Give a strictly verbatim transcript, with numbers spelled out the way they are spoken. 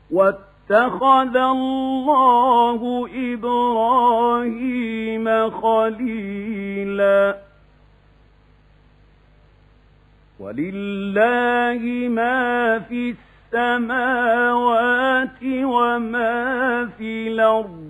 واتخذ الله إبراهيم خليلا ولله ما في السماوات وما في الأرض